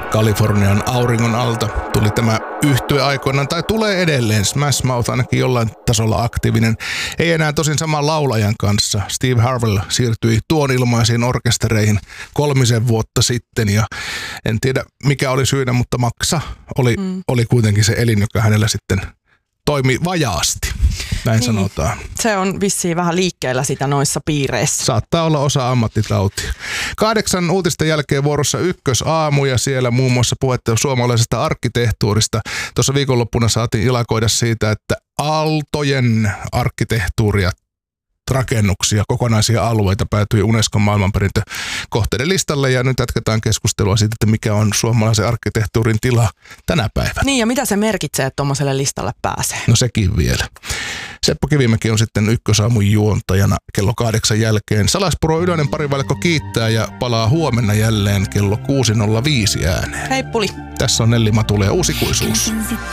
Kalifornian auringon alta tuli tämä yhtye aikoinaan, tai tulee edelleen. Smash Mouth ainakin jollain tasolla aktiivinen. Ei enää tosin saman laulajan kanssa. Steve Harwell siirtyi tuon ilmaisiin orkestereihin 3 vuotta sitten, ja en tiedä mikä oli syynä, mutta maksa oli kuitenkin se elin, joka hänellä sitten toimi vajaasti. Näin sanotaan. Se on vissiin vähän liikkeellä sitä noissa piireissä. Saattaa olla osa ammattitautia. 8 uutisten jälkeen vuorossa Ykkösaamu, ja siellä muun muassa puhetta suomalaisesta arkkitehtuurista. Tuossa viikonloppuna saatiin ilakoida siitä, että aaltojen arkkitehtuuria, rakennuksia, kokonaisia alueita päätyi Unescon maailmanperintökohteiden listalle, ja nyt jatketaan keskustelua siitä, että mikä on suomalaisen arkkitehtuurin tila tänä päivänä. Niin, ja mitä se merkitsee, että tuommoiselle listalle pääsee? No sekin vielä. Seppo Kivimäki on sitten Ykkösaamun juontajana kello 8 jälkeen. Salaspuro Ylönen parivaljakko kiittää ja palaa huomenna jälleen kello 6.05 ääneen. Heipuli. Tässä on Nelli Matula ja Uusikuisuus.